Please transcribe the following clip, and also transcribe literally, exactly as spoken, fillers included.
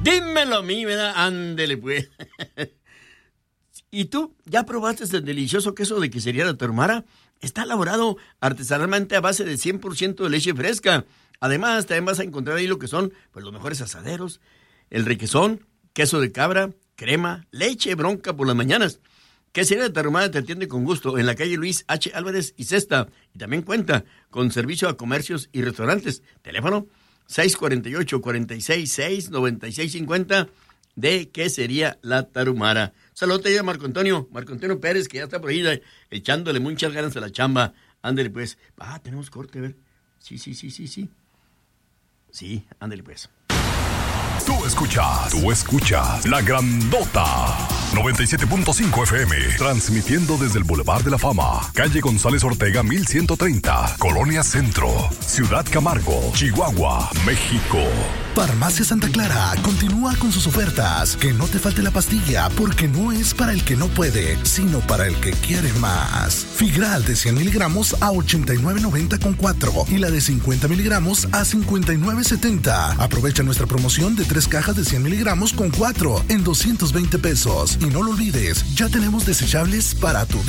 Dímelo a mí, ¿verdad? Ándele, pues. ¿Y tú ya probaste el delicioso queso de quesería La Tarahumara? Está elaborado artesanalmente a base de cien por ciento de leche fresca. Además, también vas a encontrar ahí lo que son pues, los mejores asaderos, el requesón, queso de cabra, crema, leche bronca por las mañanas. Quesería La Tarahumara te atiende con gusto en la calle Luis H. Álvarez y Cesta. Y también cuenta con servicio a comercios y restaurantes. Teléfono seis cuatro ocho, cuatro seis seis, nueve seis cinco cero de Quesería La Tarahumara. Saludos a Marco Antonio, Marco Antonio Pérez, que ya está por ahí echándole muchas ganas a la chamba. Ándale, pues. Ah, tenemos corte, a ver. Sí, sí, sí, sí, sí. Sí, ándale, pues. Tú escuchas, tú escuchas La Grandota noventa y siete punto cinco F M, transmitiendo desde el Boulevard de la Fama, calle González Ortega mil ciento treinta, Colonia Centro, Ciudad Camargo, Chihuahua, México. Farmacia Santa Clara continúa con sus ofertas. Que no te falte la pastilla, porque no es para el que no puede, sino para el que quiere más. Figral de cien miligramos a ochenta y nueve noventa con cuatro y la de cincuenta miligramos a cincuenta y nueve setenta. Aprovecha nuestra promoción de tres cajas de cien miligramos con cuatro en doscientos veinte pesos. Y no lo olvides, ya tenemos desechables para tu